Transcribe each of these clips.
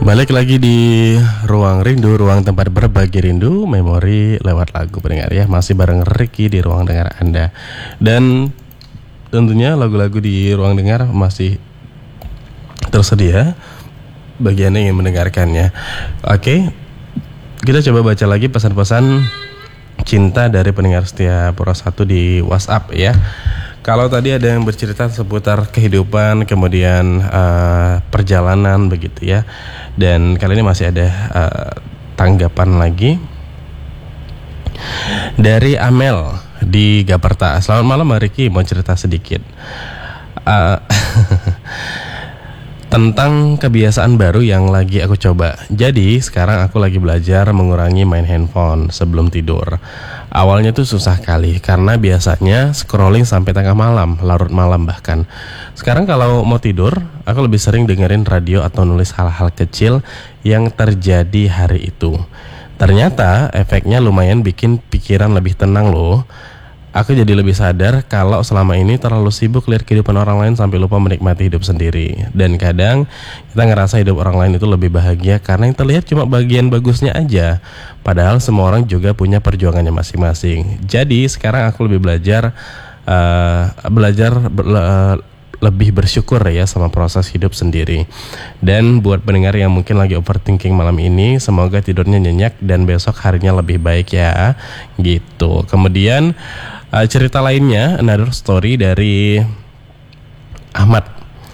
Balik lagi di Ruang Rindu, ruang tempat berbagi rindu, memori lewat lagu pendengar ya. Masih bareng Ricky di ruang dengar Anda. Dan tentunya lagu-lagu di ruang dengar masih tersedia bagi Anda yang ingin mendengarkannya. Oke, kita coba baca lagi pesan-pesan cinta dari pendengar setia Pura 1 di WhatsApp ya. Kalau tadi ada yang bercerita seputar kehidupan, kemudian perjalanan begitu ya. Dan kali ini masih ada tanggapan lagi dari Amel di Gaperta. Selamat malam Mbak Riki, mau cerita sedikit tentang kebiasaan baru yang lagi aku coba. Jadi sekarang aku lagi belajar mengurangi main handphone sebelum tidur. Awalnya tuh susah kali karena biasanya scrolling sampai tengah malam, larut malam bahkan. Sekarang kalau mau tidur, aku lebih sering dengerin radio atau nulis hal-hal kecil yang terjadi hari itu. Ternyata efeknya lumayan bikin pikiran lebih tenang loh. Aku jadi lebih sadar kalau selama ini terlalu sibuk lihat kehidupan orang lain sampai lupa menikmati hidup sendiri. Dan kadang kita ngerasa hidup orang lain itu lebih bahagia karena yang terlihat cuma bagian bagusnya aja. Padahal semua orang juga punya perjuangannya masing-masing. Jadi sekarang aku lebih belajar lebih bersyukur ya sama proses hidup sendiri. Dan buat pendengar yang mungkin lagi overthinking malam ini, semoga tidurnya nyenyak dan besok harinya lebih baik ya. Gitu. Kemudian cerita lainnya, another story dari Ahmad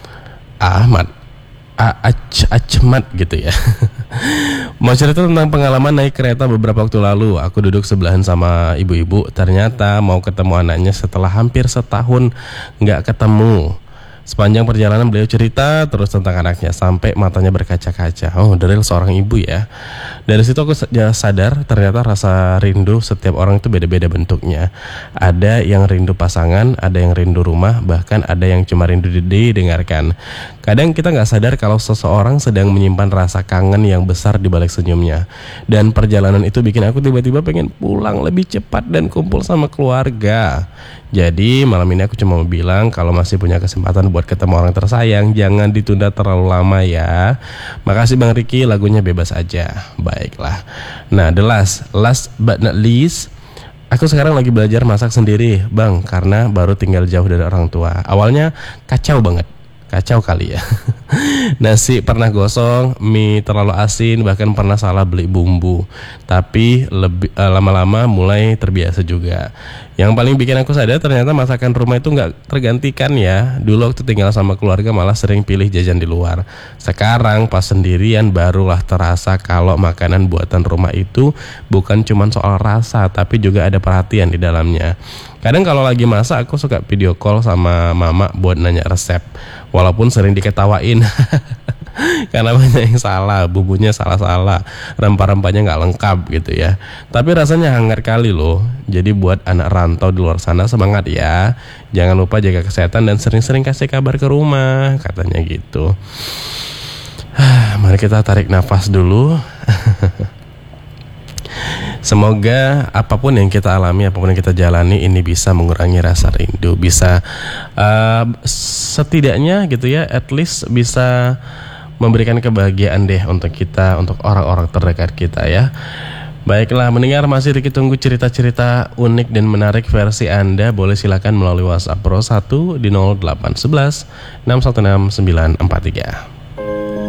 Acmat gitu ya. Mau cerita tentang pengalaman naik kereta beberapa waktu lalu. Aku duduk sebelahan sama ibu-ibu. Ternyata mau ketemu anaknya setelah hampir setahun gak ketemu. Sepanjang perjalanan beliau cerita terus tentang anaknya sampai matanya berkaca-kaca. Oh, dari seorang ibu ya. Dari situ aku sadar ternyata rasa rindu setiap orang itu beda-beda bentuknya. Ada yang rindu pasangan, ada yang rindu rumah, bahkan ada yang cuma rindu didengarkan. Kadang kita gak sadar kalau seseorang sedang menyimpan rasa kangen yang besar di balik senyumnya. Dan perjalanan itu bikin aku tiba-tiba pengen pulang lebih cepat dan kumpul sama keluarga. Jadi malam ini aku cuma mau bilang kalau masih punya kesempatan buat ketemu orang tersayang, jangan ditunda terlalu lama ya. Makasih Bang Riki, lagunya bebas aja. Baiklah. Nah, the last but not least, aku sekarang lagi belajar masak sendiri Bang, karena baru tinggal jauh dari orang tua. Awalnya kacau banget. Kacau kali ya. Nasi pernah gosong, mie terlalu asin, bahkan pernah salah beli bumbu. Tapi lama-lama mulai terbiasa juga. Yang paling bikin aku sadar ternyata masakan rumah itu gak tergantikan ya. Dulu waktu tinggal sama keluarga malah sering pilih jajan di luar. Sekarang pas sendirian barulah terasa kalau makanan buatan rumah itu bukan cuma soal rasa, tapi juga ada perhatian di dalamnya. Kadang kalau lagi masak aku suka video call sama mama buat nanya resep. Walaupun sering diketawain karena banyak yang salah, bumbunya salah-salah, rempah-rempahnya gak lengkap gitu ya. Tapi rasanya hangat kali loh. Jadi buat anak rantau di luar sana semangat ya. Jangan lupa jaga kesehatan dan sering-sering kasih kabar ke rumah, katanya gitu. Mari kita tarik nafas dulu. Semoga apapun yang kita alami, apapun yang kita jalani ini bisa mengurangi rasa rindu, bisa setidaknya gitu ya, at least bisa memberikan kebahagiaan deh untuk kita, untuk orang-orang terdekat kita ya. Baiklah, mendengar masih Riki tunggu cerita-cerita unik dan menarik versi Anda. Boleh silakan melalui WhatsApp Pro 1 di 0811 616 943.